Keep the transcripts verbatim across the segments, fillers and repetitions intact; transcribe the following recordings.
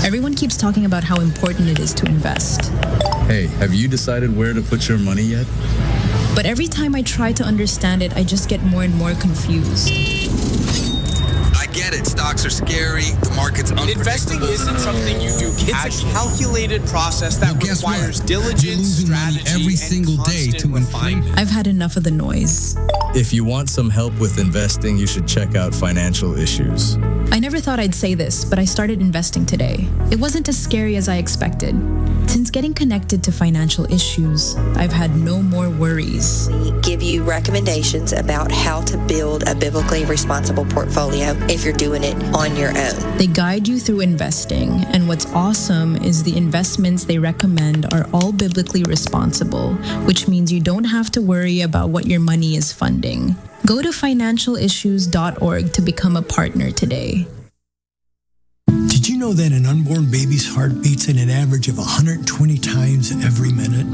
Everyone keeps talking about how important it is to invest. Hey, have you decided where to put your money yet? But every time I try to understand it, I just get more and more confused. I get it. Stocks are scary. The market's unpredictable. Investing isn't something you do casually. It's a calculated process that well, requires what? diligence, You're losing strategy, money every and single day to refinement. I've had enough of the noise. If you want some help with investing, you should check out Financial Issues. I never thought I'd say this, but I started investing today. It wasn't as scary as I expected. Since getting connected to Financial Issues, I've had no more worries. We give you recommendations about how to build a biblically responsible portfolio if you're doing it on your own. They guide you through investing, and what's awesome is the investments they recommend are all biblically responsible, which means you don't have to worry about what your money is funding. Go to financial issues dot org to become a partner today. Did you know that an unborn baby's heart beats at an average of one hundred twenty times every minute?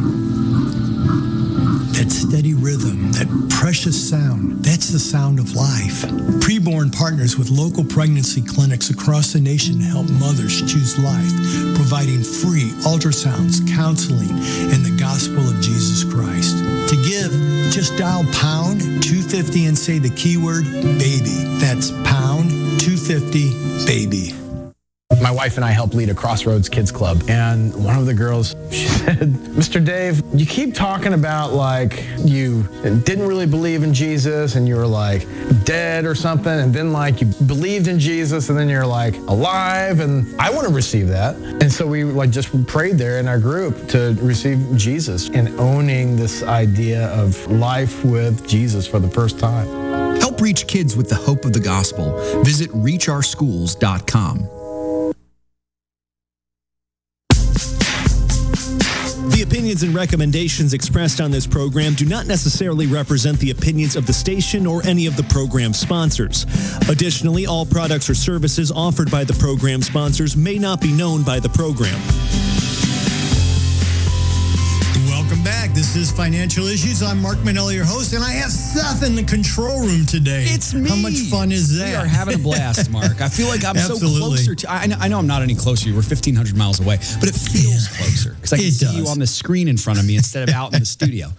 That steady rhythm, that precious sound, that's the sound of life. Preborn partners with local pregnancy clinics across the nation to help mothers choose life, providing free ultrasounds, counseling, and the gospel of Jesus Christ. To give, just dial pound two fifty and say the keyword baby. That's pound two fifty baby. My wife and I help lead a Crossroads Kids Club, and one of the girls, she said, Mister Dave, you keep talking about like you didn't really believe in Jesus and you were like dead or something, and then like you believed in Jesus and then you're like alive, and I want to receive that. And so we like just prayed there in our group to receive Jesus and owning this idea of life with Jesus for the first time. Help reach kids with the hope of the gospel. Visit reach our schools dot com. The opinions and recommendations expressed on this program do not necessarily represent the opinions of the station or any of the program sponsors. Additionally, all products or services offered by the program sponsors may not be known by the program. Welcome back. This is Financial Issues. I'm Mark Manelli, your host, and I have Seth in the control room today. It's me. How much fun is that? We are having a blast, Mark. I feel like I'm so closer to, I know, I know I'm not any closer to you. We're fifteen hundred miles away, but it feels closer because I can It see does. you on the screen in front of me instead of out in the studio.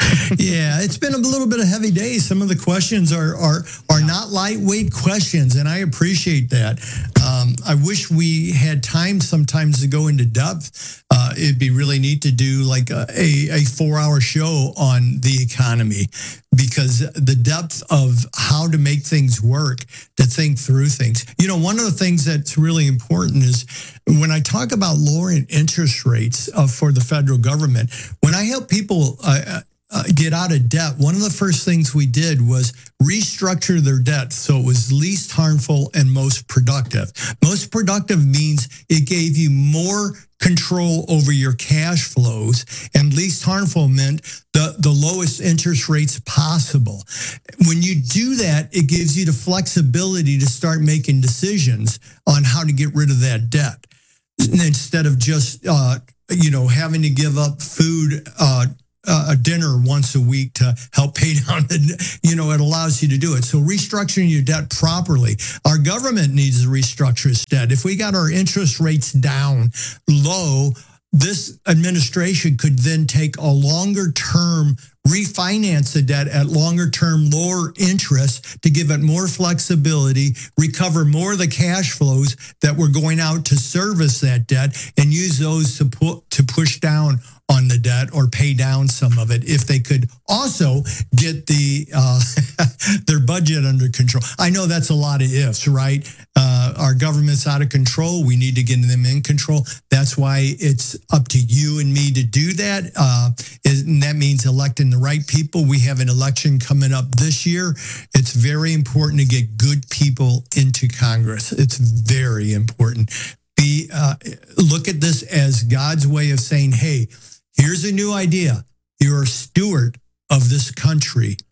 Yeah, it's been a little bit of heavy day. Some of the questions are are are not lightweight questions, and I appreciate that. Um, I wish we had time sometimes to go into depth. Uh, it'd be really neat to do like a, a, a four-hour show on the economy, because the depth of how to make things work, to think through things. You know, one of the things that's really important is when I talk about lowering interest rates uh, for the federal government, when I help people uh, uh, get out of debt, one of the first things we did was restructure their debt so it was least harmful and most productive. Most productive means it gave you more control over your cash flows, and least harmful meant the, the lowest interest rates possible. When you do that, it gives you the flexibility to start making decisions on how to get rid of that debt, instead of just, uh, you know, having to give up food, uh, Uh, a dinner once a week to help pay down the, you know, it allows you to do it. So restructuring your debt properly. Our government needs to restructure its debt. If we got our interest rates down low, this administration could then take a longer term, refinance the debt at longer term, lower interest to give it more flexibility, recover more of the cash flows that were going out to service that debt, and use those to put to push down on the debt or pay down some of it if they could also get the uh, their budget under control. I know that's a lot of ifs, right? Uh, our government's out of control. We need to get them in control. That's why it's up to you and me to do that. Uh, and that means electing the right people. We have an election coming up this year. It's very important to get good people into Congress. It's very important. Be uh, look at this as God's way of saying, hey, here's a new idea. You're a steward of this country.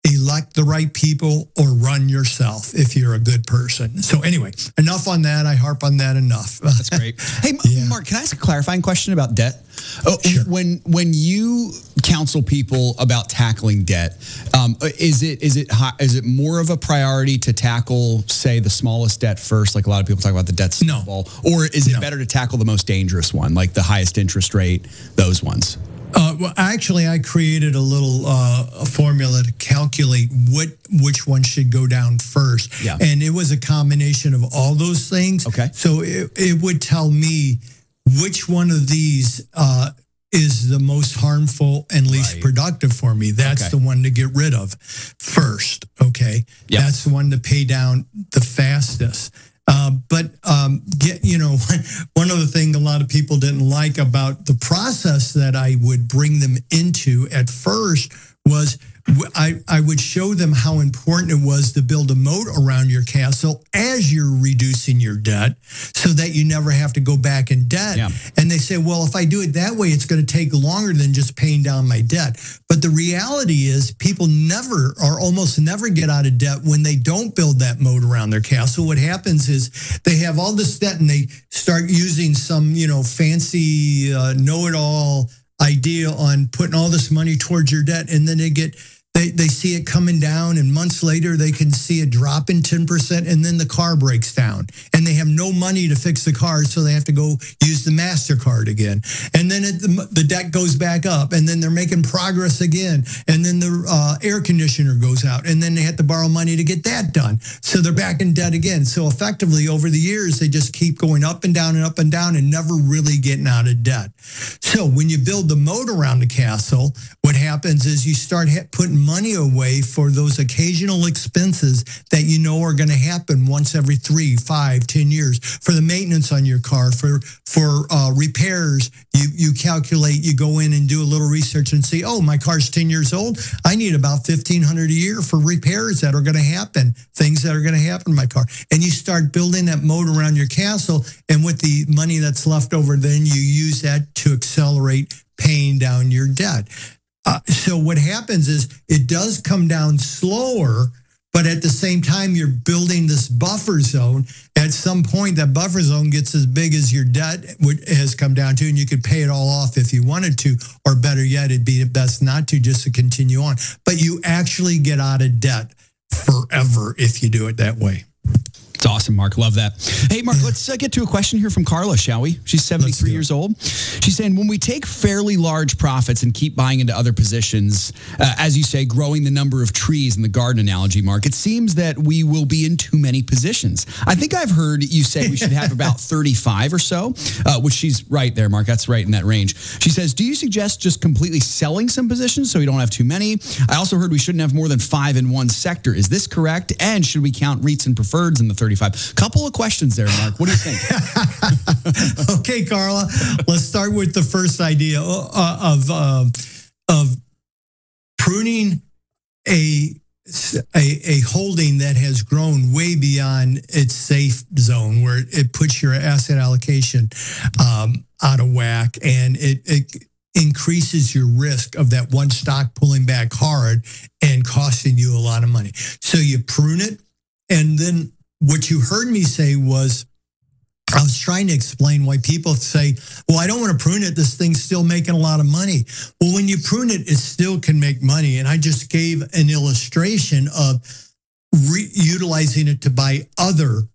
elect the right people, or run yourself if you're a good person. So anyway, enough on that. I harp on that enough. That's great. Hey, yeah. Mark, can I ask a clarifying question about debt? Oh, sure. When when you counsel people about tackling debt, um, is it is it high, is it more of a priority to tackle, say, the smallest debt first, like a lot of people talk about the debt snowball, no. or is it no. better to tackle the most dangerous one, like the highest interest rate, those ones? Uh, well, actually, I created a little uh, a formula to calculate what which one should go down first. Yeah. And it was a combination of all those things. Okay. So it, it would tell me which one of these uh, is the most harmful and least right. productive for me. That's okay. the one to get rid of first. Okay. Yep. That's the one to pay down the fastest. Uh, but um, get you know, one other thing a lot of people didn't like about the process that I would bring them into at first was I, I would show them how important it was to build a moat around your castle as you're reducing your debt so that you never have to go back in debt. Yeah. And they say, well, if I do it that way, it's going to take longer than just paying down my debt. But the reality is people never or almost never get out of debt when they don't build that moat around their castle. What happens is they have all this debt and they start using some, you know, fancy uh, know-it-all idea on putting all this money towards your debt, and then they get they they see it coming down, and months later they can see it dropping ten percent, and then the car breaks down and they have no money to fix the car, so they have to go use the MasterCard again, and then it, the, the debt goes back up, and then they're making progress again, and then the uh, air conditioner goes out, and then they have to borrow money to get that done, so they're back in debt again. So effectively over the years they just keep going up and down and up and down and never really getting out of debt. So when you build the moat around the castle, what happens is you start ha- putting money away for those occasional expenses that you know are going to happen once every three, five, ten years. For the maintenance on your car, for for uh, repairs, you you calculate, you go in and do a little research and see, oh, my car's ten years old. I need about fifteen hundred dollars a year for repairs that are going to happen, things that are going to happen in my car. And you start building that moat around your castle, and with the money that's left over, then you use that to accelerate paying down your debt. Uh, so what happens is it does come down slower, but at the same time, you're building this buffer zone. At some point, that buffer zone gets as big as your debt has come down to, and you could pay it all off if you wanted to, or better yet, it'd be best not to, just to continue on. But you actually get out of debt forever if you do it that way. It's awesome, Mark. Love that. Hey, Mark, let's uh, get to a question here from Carla, shall we? She's seventy-three years old. She's saying, when we take fairly large profits and keep buying into other positions, uh, as you say, growing the number of trees in the garden analogy, Mark, it seems that we will be in too many positions. I think I've heard you say we should have about thirty-five or so, uh, which she's right there, Mark. That's right in that range. She says, do you suggest just completely selling some positions so we don't have too many? I also heard we shouldn't have more than five in one sector. Is this correct? And should we count REITs and preferreds in the thirty-five? Couple of questions there, Mark. What do you think? Okay, Carla. Let's start with the first idea of uh, of pruning a, a a holding that has grown way beyond its safe zone, where it puts your asset allocation um, out of whack, and it, it increases your risk of that one stock pulling back hard and costing you a lot of money. So you prune it, and then what you heard me say was, I was trying to explain why people say, well, I don't want to prune it. This thing's still making a lot of money. Well, when you prune it, it still can make money. And I just gave an illustration of re- utilizing it to buy other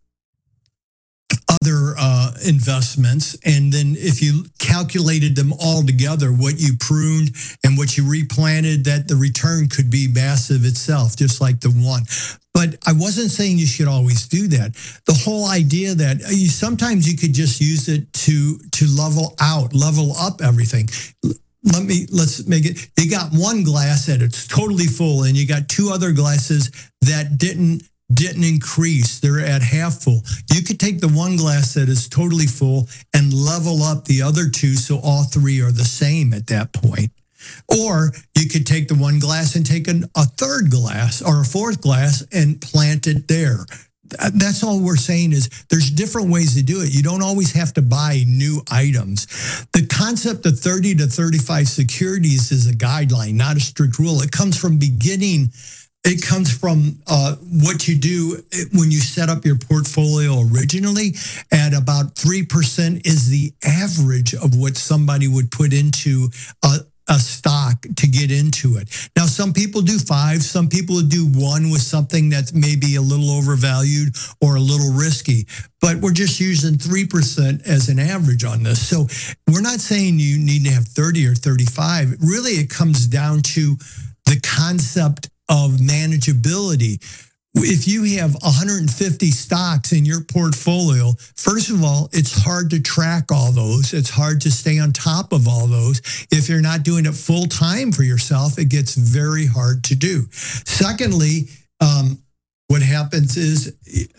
other uh, investments. And then if you calculated them all together, what you pruned and what you replanted, that the return could be massive itself, just like the one. But I wasn't saying you should always do that. The whole idea that you, sometimes you could just use it to to level out, level up everything. Let me, let's make it, you got one glass that it's totally full, and you got two other glasses that didn't didn't increase. They're at half full. You could take the one glass that is totally full and level up the other two so all three are the same at that point. Or you could take the one glass and take an, a third glass or a fourth glass and plant it there. That's all we're saying is there's different ways to do it. You don't always have to buy new items. The concept of thirty to thirty-five securities is a guideline, not a strict rule. It comes from beginning It comes from uh, what you do when you set up your portfolio originally. At about three percent is the average of what somebody would put into a, a stock to get into it. Now, some people do five, some people do one with something that's maybe a little overvalued or a little risky, but we're just using three percent as an average on this. So we're not saying you need to have thirty or thirty-five. Really, it comes down to the concept of manageability. If you have one hundred fifty stocks in your portfolio, first of all, it's hard to track all those. It's hard to stay on top of all those. If you're not doing it full time for yourself, it gets very hard to do. Secondly, um, what happens is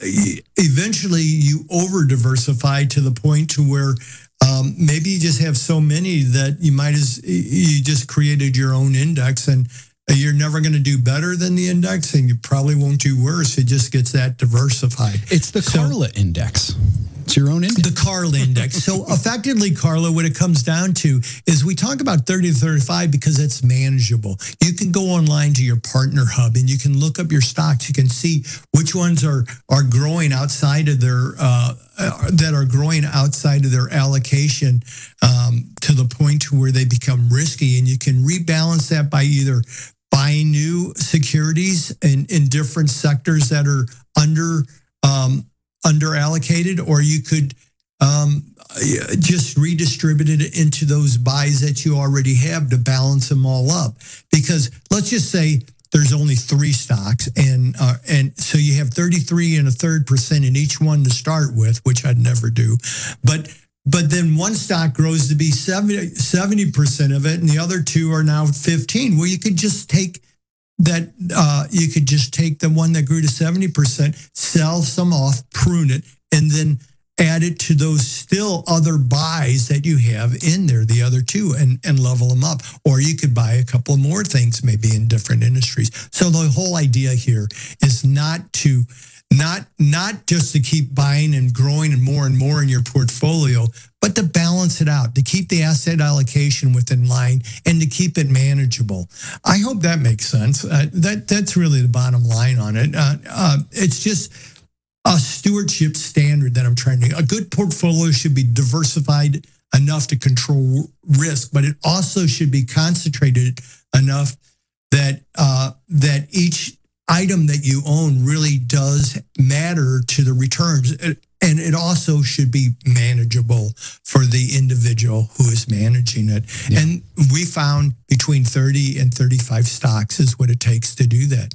eventually you over diversify to the point to where um, maybe you just have so many that you might as you just created your own index, and you're never going to do better than the index, and you probably won't do worse. It just gets that diversified. It's the So- Carla index. It's your own index. The Carla index. So effectively, Carla, what it comes down to is we talk about thirty to thirty-five because it's manageable. You can go online to your partner hub and you can look up your stocks. You can see which ones are are growing outside of their uh, that are growing outside of their allocation um, to the point to where they become risky, and you can rebalance that by either buying new securities in, in different sectors that are under um, under allocated, or you could um, just redistribute it into those buys that you already have to balance them all up. Because let's just say there's only three stocks, and uh, and so you have thirty-three and a third percent in each one to start with, which I'd never do, but. But then one stock grows to be seventy percent of it, and the other two are now fifteen. Well, you could just take that, uh, you could just take the one that grew to seventy percent, sell some off, prune it, and then add it to those still other buys that you have in there, the other two, and, and level them up. Or you could buy a couple more things maybe in different industries. So the whole idea here is not to Not not just to keep buying and growing and more and more in your portfolio, but to balance it out, to keep the asset allocation within line and to keep it manageable. I hope that makes sense. Uh, that That's really the bottom line on it. Uh, uh, it's just a stewardship standard that I'm trying to. A good portfolio should be diversified enough to control risk, but it also should be concentrated enough that uh, that each item that you own really does matter to the returns. And it also should be manageable for the individual who is managing it. Yeah. And we found between thirty and thirty-five stocks is what it takes to do that.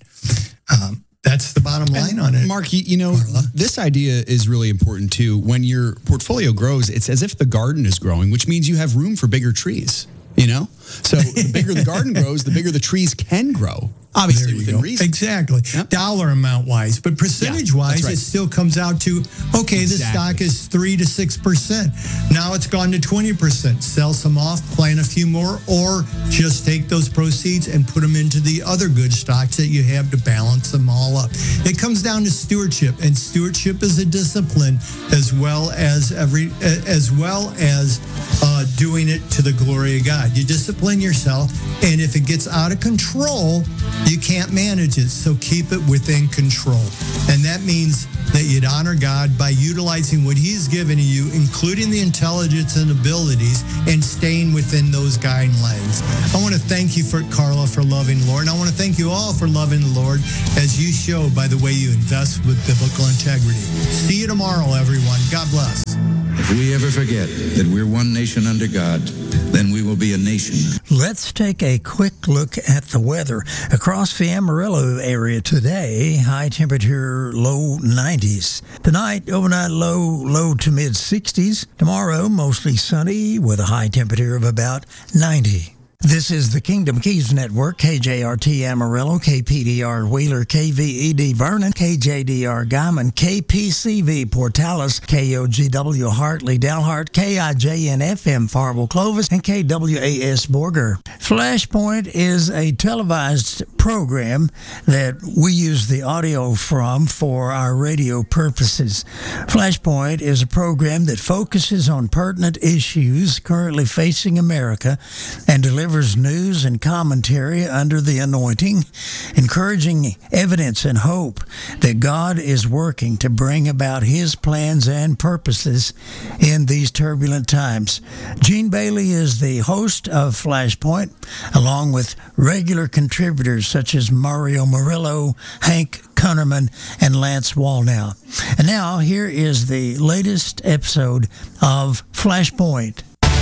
Um, that's the bottom line and on it. Mark, you, you know, Carla. This idea is really important too. When your portfolio grows, it's as if the garden is growing, which means you have room for bigger trees, you know? So the bigger the garden grows, the bigger the trees can grow. Obviously, within go. reason. Exactly. Yep. Dollar amount wise, but percentage yeah, wise, right. It still comes out to, okay, this exactly. stock is three to six percent. Now it's gone to twenty percent. Sell some off, plant a few more, or just take those proceeds and put them into the other good stocks that you have to balance them all up. It comes down to stewardship, and stewardship is a discipline as well as every, as well as uh, doing it to the glory of God. You discipline yourself, and if it gets out of control, you can't manage it, so keep it within control. And that means that you'd honor God by utilizing what he's given you, including the intelligence and abilities, and staying within those guidelines. I want to thank you, for Carla, for loving the Lord. And I want to thank you all for loving the Lord as you show by the way you invest with biblical integrity. See you tomorrow, everyone. God bless. If we ever forget that we're one nation under God, then we will be a nation. Let's take a quick look at the weather. Across the Amarillo area today, high temperature, low nineties. Tonight, overnight low, low to mid sixties. Tomorrow, mostly sunny with a high temperature of about ninety. This is the Kingdom Keys Network, K J R T Amarillo, K P D R Wheeler, K V E D Vernon, K J D R Guyman, K P C V Portales, K O G W Hartley Dalhart, K I J N F M Farwell Clovis, and K W A S Borger. Flashpoint is a televised program that we use the audio from for our radio purposes. Flashpoint is a program that focuses on pertinent issues currently facing America and delivers delivers news and commentary under the anointing, encouraging evidence and hope that God is working to bring about his plans and purposes in these turbulent times. Gene Bailey is the host of Flashpoint, along with regular contributors such as Mario Murillo, Hank Kunnerman, and Lance Wallnow. And now, here is the latest episode of Flashpoint.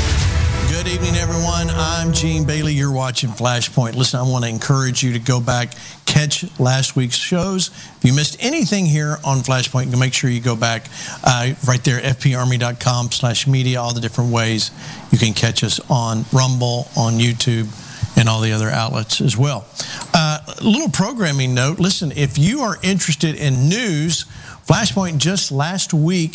Good evening, everyone. I'm Gene Bailey. You're watching Flashpoint. Listen, I want to encourage you to go back, catch last week's shows. If you missed anything here on Flashpoint, make sure you go back uh, right there, f p army dot com slash media, all the different ways you can catch us on Rumble, on YouTube, and all the other outlets as well. Uh, a little programming note. Listen, if you are interested in news, Flashpoint just last week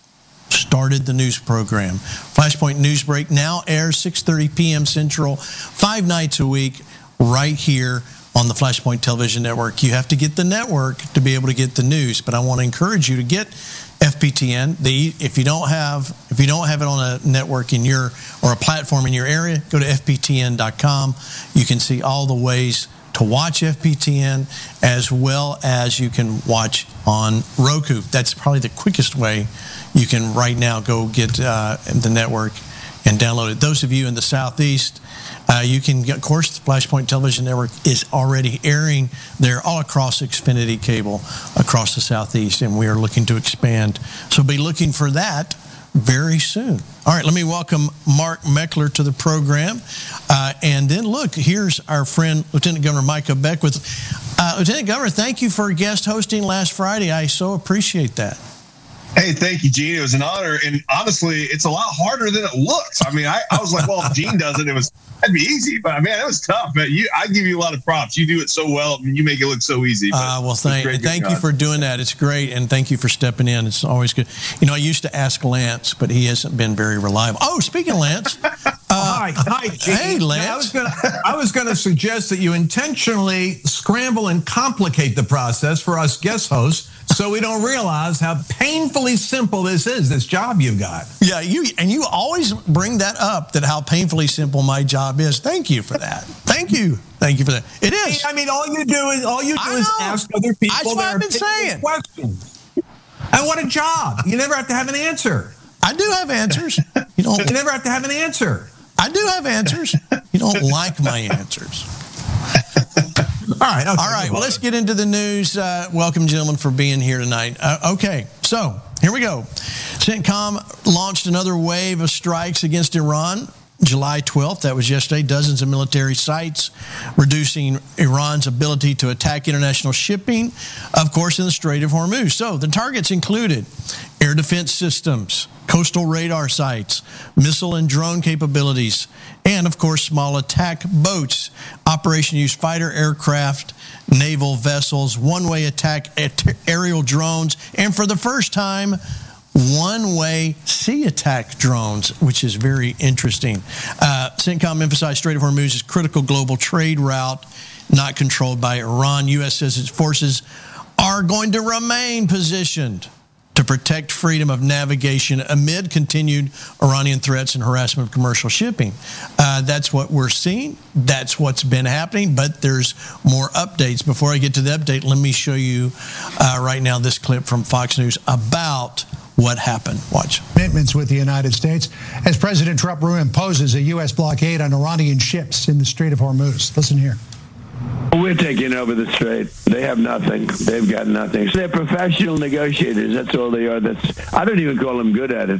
started the news program. Flashpoint News Break now airs six thirty p.m. Central, five nights a week, right here on the Flashpoint Television Network. You have to get the network to be able to get the news, but I want to encourage you to get F P T N. The, if you don't have if you don't have it on a network in your or a platform in your area, go to f p t n dot com. You can see all the ways to watch F P T N, as well as you can watch on Roku. That's probably the quickest way you can right now go get uh, the network and download it. Those of you in the Southeast, uh, you can get, of course, the Flashpoint Television Network is already airing there all across Xfinity Cable across the Southeast, and we are looking to expand. So be looking for that very soon. All right, let me welcome Mark Meckler to the program. Uh, and then, look, here's our friend, Lieutenant Governor Micah Beckwith. Uh, Lieutenant Governor, thank you for guest hosting last Friday. I so appreciate that. Hey, thank you, Gene. It was an honor. And honestly, it's a lot harder than it looks. I mean, I, I was like, well, if Gene does it, it was, that'd be easy. But, man, it was tough. But you, I give you a lot of props. You do it so well. And you make it look so easy. Uh, well, thank, thank you for doing that. It's great. And thank you for stepping in. It's always good. You know, I used to ask Lance, but he hasn't been very reliable. Oh, speaking of Lance. Uh, hi, hi, Gene. Hey, Lance. Yeah, I was gonna, I was going to suggest that you intentionally scramble and complicate the process for us guest hosts, so we don't realize how painfully simple this is, this job you've got. Yeah, you and you always bring that up, that how painfully simple my job is. Thank you for that. Thank you. Thank you for that. It is. I mean, all you do is all you do is ask other people. That's what I've been saying. Questions. And what a job. You never have to have an answer. I do have answers. You don't. You never have to have an answer. I do have answers. You don't like my answers. All right. Okay, All right. Well, let's get into the news. Uh, welcome, gentlemen, for being here tonight. Uh, okay. So here we go. CENTCOM launched another wave of strikes against Iran. July twelfth, that was yesterday, dozens of military sites, reducing Iran's ability to attack international shipping, of course, in the Strait of Hormuz. So the targets included air defense systems, coastal radar sites, missile and drone capabilities, and, of course, small attack boats. Operation used fighter aircraft, naval vessels, one-way attack aerial drones, and for the first time, one-way sea attack drones, which is very interesting. Uh, CENTCOM emphasized Strait of Hormuz is a critical global trade route not controlled by Iran. U S says its forces are going to remain positioned to protect freedom of navigation amid continued Iranian threats and harassment of commercial shipping. Uh, that's what we're seeing. That's what's been happening, but there's more updates. Before I get to the update, let me show you uh, right now this clip from Fox News about what happened. Watch. Commitments with the United States as President Trump imposes a U S blockade on Iranian ships in the Strait of Hormuz. Listen here. We're taking over the strait. They have nothing. They've got nothing. They're professional negotiators. That's all they are. That's I don't even call them good at it.